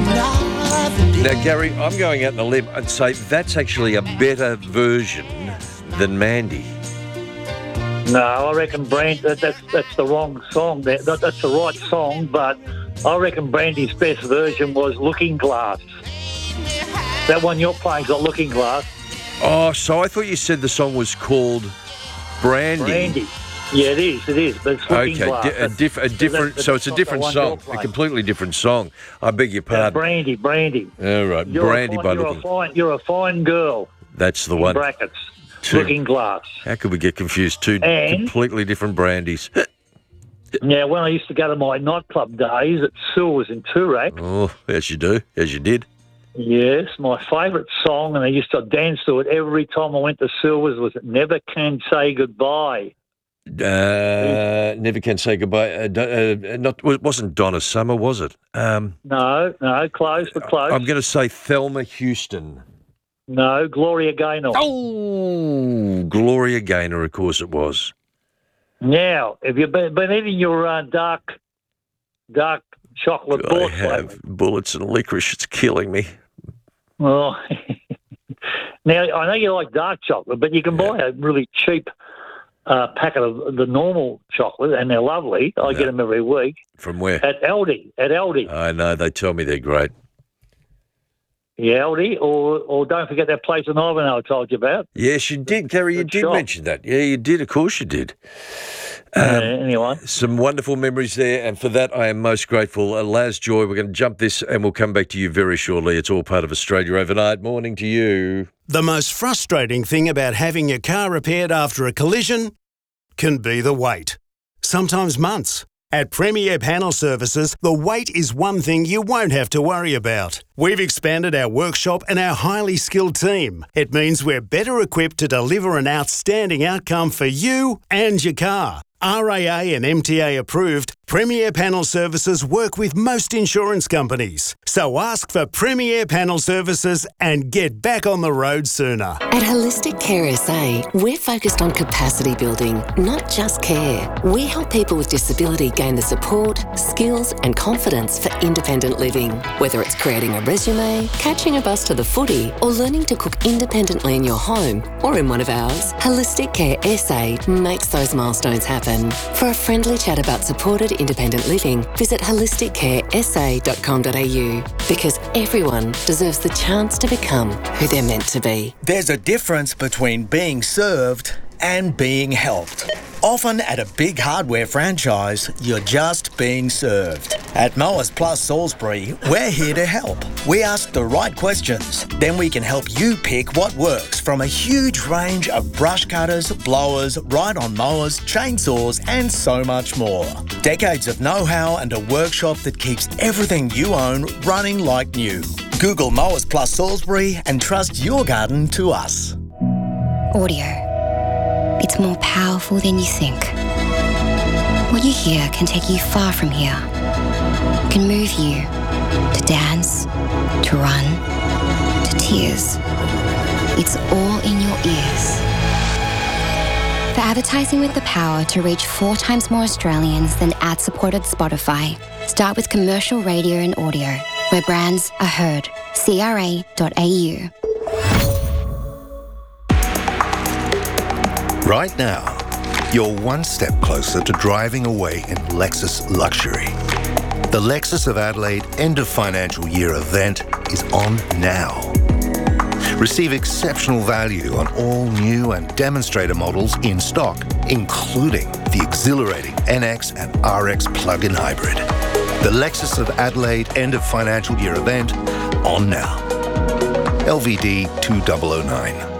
Now, Gary, I'm going out on a limb and say that's actually a better version than Mandy. No, I reckon that's the wrong song. That's the right song, but I reckon Brandy's best version was Looking Glass. That one you're playing's got Looking Glass. Oh, so I thought you said the song was called Brandy. Brandy. Yeah, it is, but it's Looking Glass. A different. So it's a different song, a completely different song. I beg your pardon. Brandy. All right, Brandy by Looking. You're a fine girl. That's the one. Brackets. Looking Glass. How could we get confused? Two completely different brandies. Now, when I used to go to my nightclub days at Sewers in Toorak. Oh, as you do, as you did. Yes, my favourite song, and I used to dance to it every time I went to Silver's, was Never Can Say Goodbye. Never Can Say Goodbye. It wasn't Donna Summer, was it? No, close, but close. I'm going to say Thelma Houston. No, Gloria Gaynor. Oh, Gloria Gaynor, of course it was. Now, have you been eating your dark chocolate bullets? I have bullets and licorice. It's killing me. Well, now, I know you like dark chocolate, but you can buy a really cheap packet of the normal chocolate, and they're lovely. I get them every week. From where? At Aldi. I know. They tell me they're great. Yeah, Aldi, or don't forget that place in Ivanhoe I told you about. Yes, you did, Gary. You did mention that. Yeah, you did. Of course you did. Anyway. Some wonderful memories there, and for that I am most grateful. Laz Joy, we're going to jump this, and we'll come back to you very shortly. It's all part of Australia Overnight. Morning to you. The most frustrating thing about having your car repaired after a collision can be the wait. Sometimes months. At Premier Panel Services, the wait is one thing you won't have to worry about. We've expanded our workshop and our highly skilled team. It means we're better equipped to deliver an outstanding outcome for you and your car. RAA and MTA approved, Premier Panel Services work with most insurance companies. So ask for Premier Panel Services and get back on the road sooner. At Holistic Care SA, we're focused on capacity building, not just care. We help people with disability gain the support, skills and confidence for independent living. Whether it's creating a resume, catching a bus to the footy, or learning to cook independently in your home or in one of ours, Holistic Care SA makes those milestones happen. For a friendly chat about supported independent living, visit holisticcaresa.com.au, because everyone deserves the chance to become who they're meant to be. There's a difference between being served and being helped. Often at a big hardware franchise, you're just being served. At Mowers Plus Salisbury, we're here to help. We ask the right questions, then we can help you pick what works from a huge range of brush cutters, blowers, ride-on mowers, chainsaws and so much more. Decades of know-how and a workshop that keeps everything you own running like new. Google Mowers Plus Salisbury and trust your garden to us. Audio. It's more powerful than you think. What you hear can take you far from here. It can move you to dance, to run, to tears. It's all in your ears. For advertising with the power to reach 4 times more Australians than ad-supported Spotify, start with commercial radio and audio, where brands are heard. CRA.au. Right now, you're one step closer to driving away in Lexus luxury. The Lexus of Adelaide end of financial year event is on now. Receive exceptional value on all new and demonstrator models in stock, including the exhilarating NX and RX plug-in hybrid. The Lexus of Adelaide end of financial year event on now. LVD 2009.